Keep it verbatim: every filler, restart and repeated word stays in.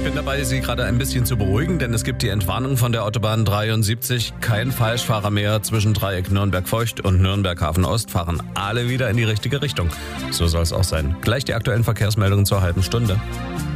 Ich bin dabei, Sie gerade ein bisschen zu beruhigen, denn es gibt die Entwarnung von der Autobahn dreiundsiebzig. Kein Falschfahrer mehr. Zwischen Dreieck Nürnberg-Feucht und Nürnberg-Hafen-Ost fahren alle wieder in die richtige Richtung. So soll es auch sein. Gleich die aktuellen Verkehrsmeldungen zur halben Stunde.